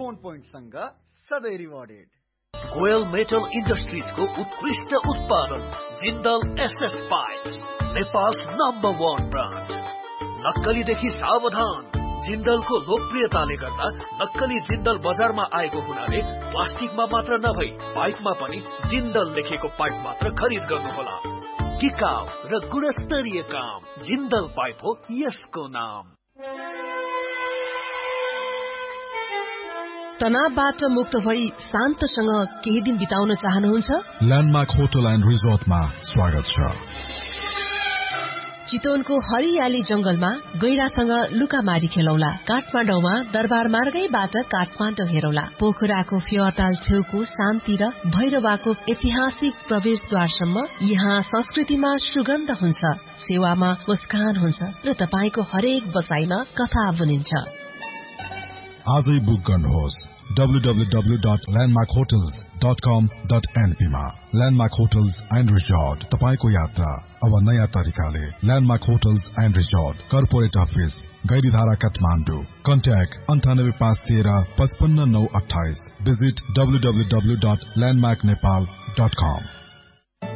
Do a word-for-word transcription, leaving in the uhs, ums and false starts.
Phone point सँग सधैँ rewarded. Goyal metal industries को उत्कृष्ट उत्पादन Jindal SS pipe, Nepal number वन ब्रान्ड। नक्कलीदेखि सावधान। जिन्दलको लोकप्रियताले गर्दा नक्कली जिन्दल बजारमा आएको हुनाले प्लास्टिकमा मात्र नभई पाइपमा पनि जिन्दल लेखेको पाइप मात्र खरिद गर्नुहोला। टिकाउ र गुणस्तरीय काम जिन्दल पाइप हो यसको नाम। तनावबाट मुक्त भई शान्तसँग केही दिन बिताउन चाहनुहुन्छ? ल्यान्डमार्क होटल एन्ड रिजोर्टमा स्वागत छ। चितवनको हरियाली जंगलमा गैरासँग लुकामारी खेलौला। काठमाडौँमा दरबार मार्गैबाट काठमाडौँ हेरौला। पोखराको फेवाताल छेउको शान्ति र भैरवाको ऐतिहासिक प्रवेशद्वारसम्म यहाँ संस्कृतिमा सुगन्ध हुन्छ, सेवामा मुस्कान हुन्छ र तपाईको हरेक बसाइमा कथा बुनिन्छ। आजै बुक गर्नुहोस् W W W dot landmark hotel dot कम डट एनपी मा। ल्यान्डमार्क होटल्स एन्ड रिजोर्ट, तपाईको यात्रा अब नयाँ तरिकाले। Landmark hotels and resort, corporate office, Gairidhara, Kathmandu. Contact अन्ठानब्बे पाँच तेह्र पचपन्न नौ अठाइस। Visit W W W dot landmark Nepal dot कम।